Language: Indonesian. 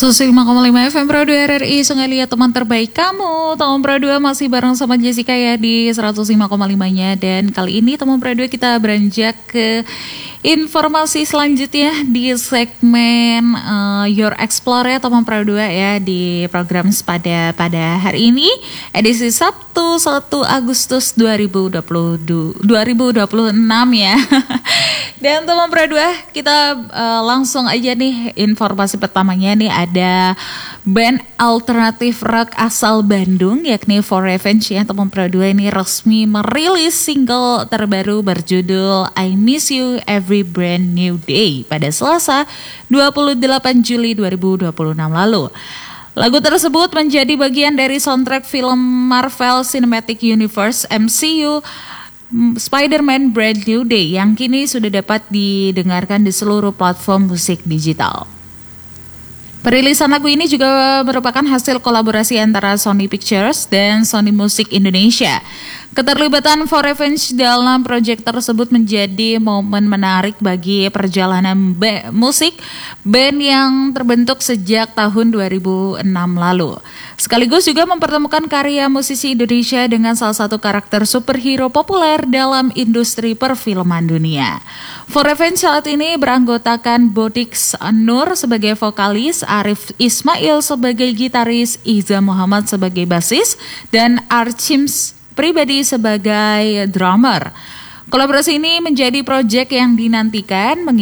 105,5 FM Pro 2 RRI Sungai Liat, teman terbaik kamu. Teman Pro 2 masih bareng sama Jessica ya di 105,5-nya. Dan kali ini teman Pro 2 kita beranjak ke informasi selanjutnya di segmen Your Explore ya teman Pro 2 ya, di program pada hari ini edisi Sabtu 1 Agustus 2026 ya. Dan teman Pro 2 kita langsung aja nih, informasi pertamanya nih, ada band alternatif rock asal Bandung yakni For Revenge ya teman Pro 2 ini resmi merilis single terbaru berjudul I Miss You Every Brand New Day pada Selasa 28 Juli 2026 lalu. Lagu tersebut menjadi bagian dari soundtrack film Marvel Cinematic Universe MCU Spider-Man Brand New Day yang kini sudah dapat didengarkan di seluruh platform musik digital. Perilisan lagu ini juga merupakan hasil kolaborasi antara Sony Pictures dan Sony Music Indonesia. Keterlibatan For Revenge dalam proyek tersebut menjadi momen menarik bagi perjalanan musik band yang terbentuk sejak tahun 2006 lalu. Sekaligus juga mempertemukan karya musisi Indonesia dengan salah satu karakter superhero populer dalam industri perfilman dunia. For Revenge saat ini beranggotakan Bodix Nur sebagai vokalis, Arif Ismail sebagai gitaris, Iza Muhammad sebagai basis, dan Archims pribadi sebagai drummer. Kolaborasi ini menjadi proyek yang dinantikan